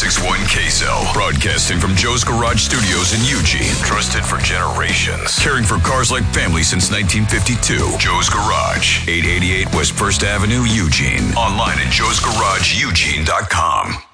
106.1 KSL. Broadcasting from Joe's Garage Studios in Eugene. Trusted for generations. Caring for cars like family since 1952. Joe's Garage. 888 West 1st Avenue, Eugene. Online at joesgarageeugene.com.